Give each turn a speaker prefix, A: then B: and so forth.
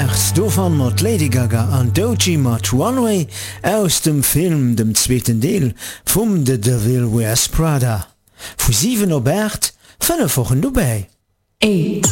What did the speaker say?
A: First dofan mat Lady Gaga an Doechii mat Runway aus dem Film dem zweeten Deel vum The Devil Wears Prada. Fu 7 op 8, 5 Wochen dobäi.
B: 8